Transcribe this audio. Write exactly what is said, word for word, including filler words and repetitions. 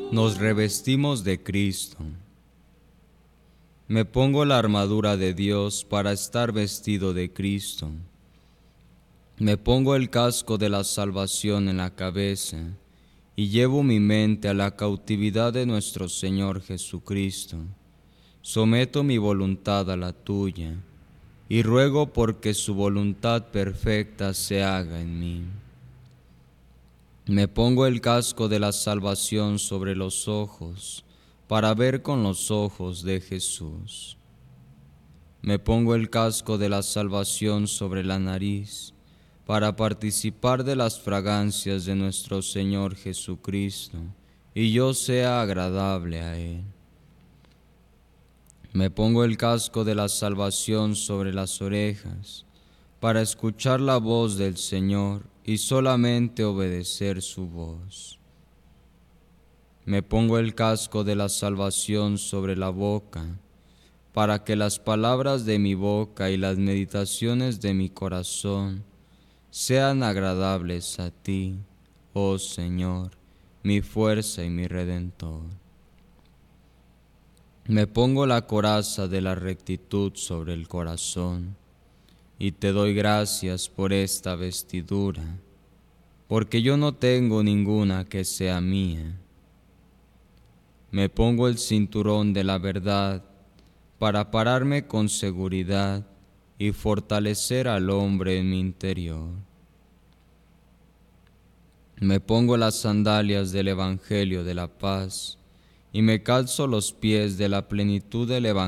Nos revestimos de Cristo. Me pongo la armadura de Dios para estar vestido de Cristo. Me pongo el casco de la salvación en la cabeza y llevo mi mente a la cautividad de nuestro Señor Jesucristo. Someto mi voluntad a la tuya y ruego porque su voluntad perfecta se haga en mí. Me pongo el casco de la salvación sobre los ojos para ver con los ojos de Jesús. Me pongo el casco de la salvación sobre la nariz para participar de las fragancias de nuestro Señor Jesucristo y yo sea agradable a Él. Me pongo el casco de la salvación sobre las orejas para escuchar la voz del Señor y solamente obedecer su voz. Me pongo el casco de la salvación sobre la boca para que las palabras de mi boca y las meditaciones de mi corazón sean agradables a ti, oh Señor, mi fuerza y mi Redentor. Me pongo la coraza de la rectitud sobre el corazón y te doy gracias por esta vestidura, porque yo no tengo ninguna que sea mía. Me pongo el cinturón de la verdad para pararme con seguridad y fortalecer al hombre en mi interior. Me pongo las sandalias del Evangelio de la paz y me calzo los pies de la plenitud del Evangelio